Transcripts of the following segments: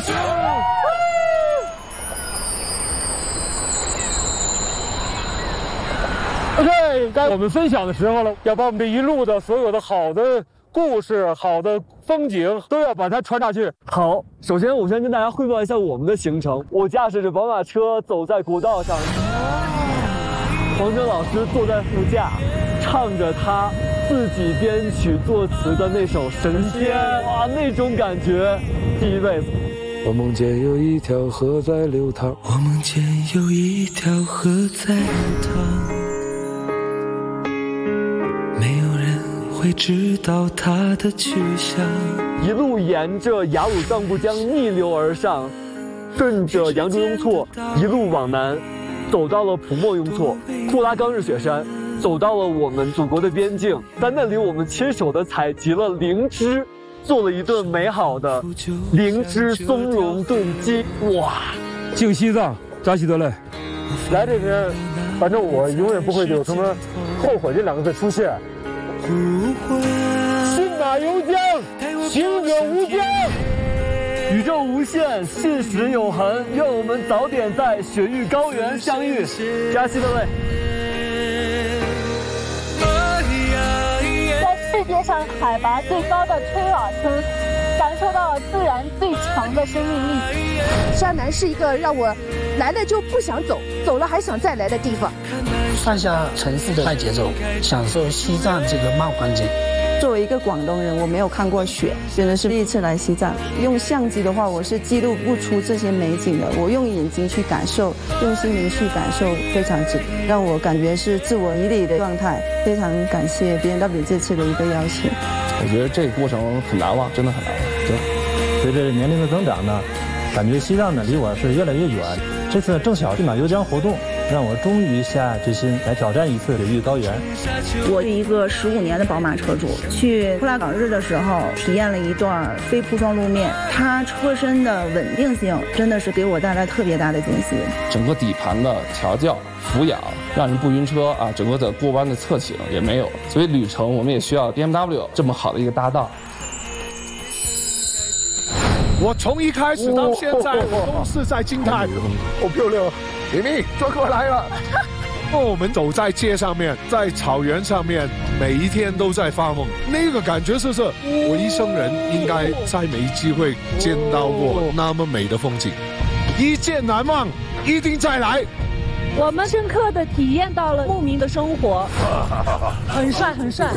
OK， 该我们分享的时候了，要把我们这一路的所有的好的故事、好的风景都要把它传下去。 好，首先我先跟大家汇报一下我们的行程。我驾驶着宝马车走在国道上，黄征老师坐在副驾，唱着他自己编曲作词的那首《神仙》，哇，那种感觉，记一辈子。 我梦见有一条河在流淌， 我梦见有一条河在流淌。会知道它的去向， 一路沿着雅鲁藏布江逆流而上，顺着扬州雍措一路往南，走到了普莫雍措、库拉冈日雪山，走到了我们祖国的边境。在那里，我们亲手的采集了灵芝，做了一顿美好的灵芝松茸炖鸡。哇！ 敬西藏，扎西德勒。 来这边，反正我永远不会有什么后悔这两个字出现。信马由缰，行者无疆。 宇宙无限，信实永恒。愿我们早点在雪域高原相遇。扎西德勒。 在世界上海拔最高的吹瓦村，感受到了自然最强的生命力。 沙南是一个让我来了就不想走，走了还想再来的地方。 放下城市的快节奏，享受西藏这个慢环境。 作为一个广东人，我没有看过雪，真的是第一次来西藏。用相机的话，我是记录不出这些美景的，我用眼睛去感受，用心灵去感受，非常让我感觉是自我洗礼的状态。非常感谢 BMW 这次的一个邀请。 我觉得这个过程很难忘，真的很难忘。 对，随着年龄的增长呢，感觉西藏呢离我是越来越远。这次正巧信马由缰活动，让我终于下决心来挑战一次雪域高原。 我是一个15年的宝马车主，去库拉岗日的时候体验了一段非铺装路面，它车身的稳定性真的是给我带来特别大的惊喜。 整个底盘的调教、俯仰，让人不晕车啊，整个的过弯的侧倾也没有，所以旅程我们也需要 BMW 这么好的一个搭档。 我从一开始到现在，我都是在惊叹， 好漂亮，明明抓过来了。 我们走在街上面，在草原上面，每一天都在发梦，那个感觉就是我一生人应该再没机会见到过那么美的风景，一见难忘，一定再来。 我们深刻地体验到了牧民的生活，很帅很帅。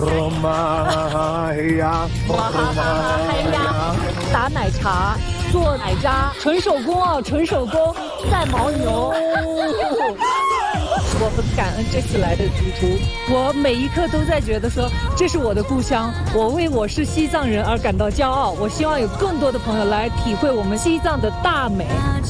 打奶茶，做奶渣，纯手工啊，纯手工，赛牦牛。我很感恩这次来的旅途，我每一刻都在觉得说这是我的故乡，我为我是西藏人而感到骄傲。我希望有更多的朋友来体会我们西藏的大美。